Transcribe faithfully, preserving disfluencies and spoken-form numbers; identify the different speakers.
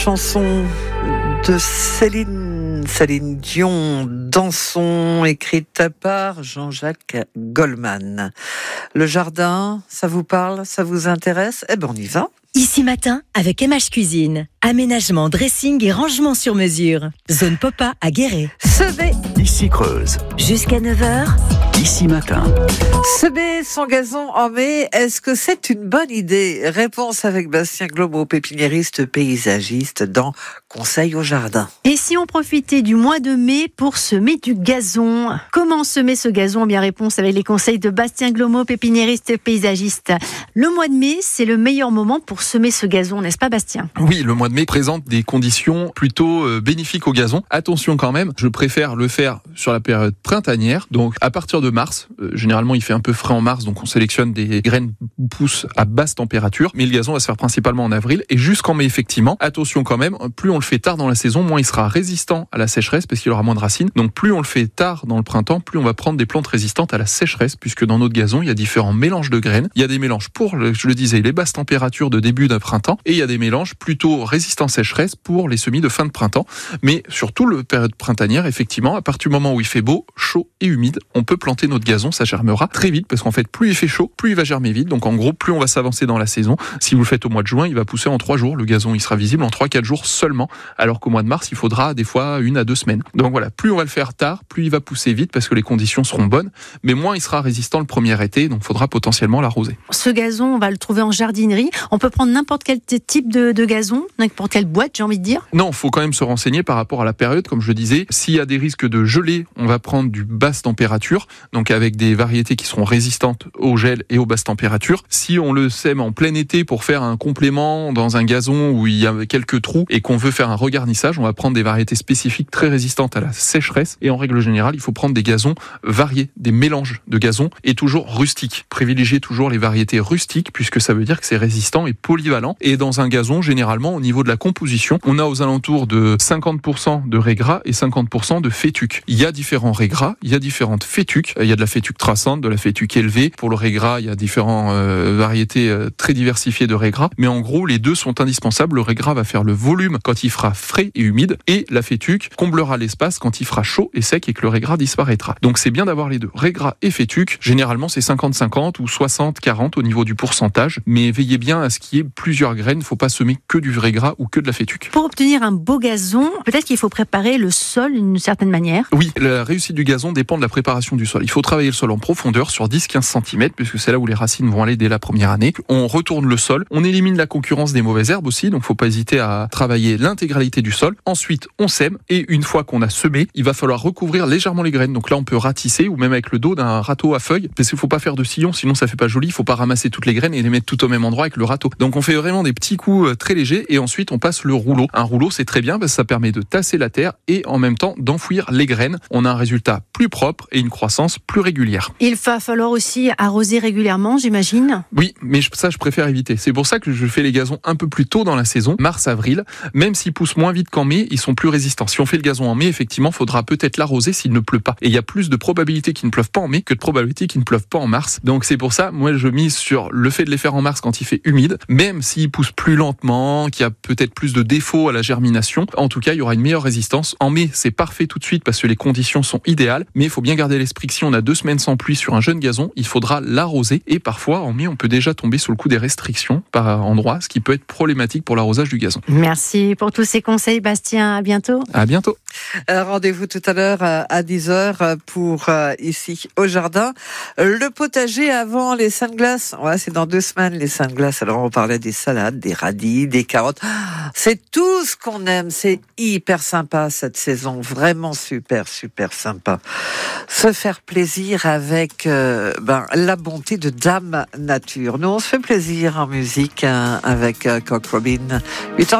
Speaker 1: Chanson de Céline, Céline Dion, Dansons, écrite par Jean-Jacques Goldman. Le jardin, ça vous parle, ça vous intéresse? Eh ben on y va.
Speaker 2: Ici Matin avec M H Cuisine. Aménagement, dressing et rangement sur mesure. Zone Popa à Guéret.
Speaker 1: Semer.
Speaker 3: Ici Creuse.
Speaker 2: Jusqu'à neuf heures.
Speaker 3: Ici Matin.
Speaker 1: Semer son gazon en mai, est-ce que c'est une bonne idée? Réponse avec Bastien Globo, pépiniériste paysagiste dans Conseil au jardin.
Speaker 4: Et si on profitait du mois de mai pour semer du gazon? Comment semer ce gazon? Bien, réponse avec les conseils de Bastien Glomo, pépiniériste paysagiste. Le mois de mai, c'est le meilleur moment pour semer ce gazon, n'est-ce pas Bastien?
Speaker 5: Oui, le mois de mai présente des conditions plutôt euh, bénéfiques au gazon. Attention quand même, je préfère le faire sur la période printanière. Donc à partir de mars, euh, généralement il fait un peu frais en mars, donc on sélectionne des graines pousses à basse température. Mais le gazon va se faire principalement en avril et jusqu'en mai effectivement. Attention quand même, plus on le fait tard dans la saison, moins il sera résistant à la sécheresse parce qu'il aura moins de racines. Donc plus on le fait tard dans le printemps, plus on va prendre des plantes résistantes à la sécheresse, puisque dans notre gazon il y a différents mélanges de graines. Il y a des mélanges pour, je le disais, les basses températures de début d'un printemps et il y a des mélanges plutôt résistants sécheresse pour les semis de fin de printemps. Mais surtout le période printanière, effectivement, à partir du moment où il fait beau, chaud et humide, on peut planter notre gazon, ça germera très vite parce qu'en fait plus il fait chaud, plus il va germer vite. Donc en gros, plus on va s'avancer dans la saison. Si vous le faites au mois de juin, il va pousser en trois jours. Le gazon, il sera visible en trois quatre jours seulement, alors qu'au mois de mars, il faudra des fois une à deux semaines. Donc voilà, plus on va le faire tard, plus il va pousser vite parce que les conditions seront bonnes, mais moins il sera résistant le premier été, donc il faudra potentiellement l'arroser.
Speaker 4: Ce gazon, on va le trouver en jardinerie. On peut prendre n'importe quel type de, de gazon, n'importe quelle boîte, j'ai envie de dire.
Speaker 5: Non, il faut quand même se renseigner par rapport à la période, comme je disais. S'il y a des risques de gelée, on va prendre du basse température, donc avec des variétés qui seront résistantes au gel et aux basses températures. Si on le sème en plein été pour faire un complément dans un gazon où il y a quelques trous et qu'on veut faire un regarnissage, on va prendre des variétés spécifiques très résistantes à la sécheresse. Et en règle générale, il faut prendre des gazons variés, des mélanges de gazons et toujours rustiques. Privilégier toujours les variétés rustiques puisque ça veut dire que c'est résistant et polyvalent. Et dans un gazon, généralement, au niveau de la composition, on a aux alentours de cinquante pour cent de raies gras et cinquante pour cent de fétuque. Il y a différents raies gras, il y a différentes fétuques. Il y a de la fétuque traçante, de la fétuque élevée. Pour le raies gras, il y a différentes euh, variétés euh, très diversifiées de raies gras. Mais en gros, les deux sont indispensables. Le raies gras va faire le volume quand il fera frais et humide et la fétuque comblera l'espace quand il fera chaud et sec et que le raies gras disparaîtra. Donc c'est bien d'avoir les deux, raies gras et fétuque. Généralement, c'est cinquante cinquante ou soixante quarante au niveau du pourcentage. Mais veillez bien à ce qu'il y ait plusieurs graines. Il ne faut pas semer que du raies gras ou que de la fétuque.
Speaker 4: Pour obtenir un beau gazon, peut-être qu'il faut préparer le sol d'une certaine manière.
Speaker 5: Oui, la réussite du gazon dépend de la préparation du sol. Il faut travailler le sol en profondeur sur dix à quinze centimètres puisque c'est là où les racines vont aller dès la première année. On retourne le sol, on élimine la concurrence des mauvaises herbes aussi, donc faut pas hésiter à travailler l'intégralité du sol. Ensuite, on sème et une fois qu'on a semé, il va falloir recouvrir légèrement les graines. Donc là, on peut ratisser ou même avec le dos d'un râteau à feuilles parce qu'il faut pas faire de sillon, sinon ça fait pas joli. Il faut pas ramasser toutes les graines et les mettre tout au même endroit avec le râteau. Donc on fait vraiment des petits coups très légers et ensuite on passe le rouleau. Un rouleau, c'est très bien parce que ça permet de tasser la terre et en même temps d'enfouir les graines. On a un résultat plus propre et une croissance plus régulière.
Speaker 4: Il va falloir aussi arroser régulièrement, j'imagine.
Speaker 5: Oui, mais ça, je préfère éviter. C'est pour ça que je fais les gazons un peu plus tôt dans la saison, mars-avril. Même s'ils poussent moins vite qu'en mai, ils sont plus résistants. Si on fait le gazon en mai, effectivement, il faudra peut-être l'arroser s'il ne pleut pas. Et il y a plus de probabilité qu'il ne pleuve pas en mai que de probabilité qu'il ne pleuve pas en mars. Donc c'est pour ça, moi, je mise sur le fait de les faire en mars quand il fait humide, même s'ils poussent plus lentement, qu'il y a peut-être plus de défauts à la germination. En tout cas, il y aura une meilleure résistance. En mai, c'est parfait tout de suite parce que les conditions sont idéales, mais il faut bien garder l'esprit que si on a deux semaines sans pluie sur un jeune gazon, il faudra l'arroser et parfois en mai on peut déjà tomber sous le coup des restrictions par endroit, ce qui peut être problématique pour l'arrosage du gazon.
Speaker 4: Merci pour tous ces conseils Bastien, à bientôt.
Speaker 5: À bientôt.
Speaker 1: Euh, rendez-vous tout à l'heure à dix heures pour euh, ici au jardin. Le potager avant les seins de glace. Ouais, c'est dans deux semaines les seins de glace. Alors on parlait des salades, des radis, des carottes. C'est tout ce qu'on aime. C'est hyper sympa cette saison. Vraiment super, super sympa. Se faire plaisir avec euh, ben, la bonté de Dame Nature. Nous on se fait plaisir en musique hein, avec euh, Cock Robin. huit heures